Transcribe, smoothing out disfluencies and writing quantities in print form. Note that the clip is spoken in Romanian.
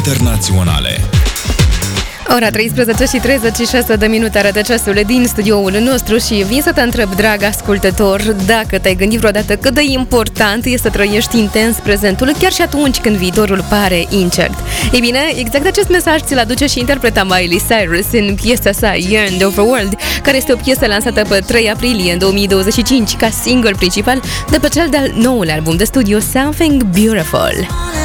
internaționale. Ora 13:36 arată ceasul din studioul nostru și vin să te întreb, drag ascultător, dacă te-ai gândit vreodată cât de important e să trăiești intens prezentul, chiar și atunci când viitorul pare incert. Ei bine, exact acest mesaj ți-l aduce și interpreta Miley Cyrus în piesa sa Yearned of the World, care este o piesă lansată pe 3 aprilie în 2025 ca single principal de pe cel de-al 9-lea album de studio Something Beautiful.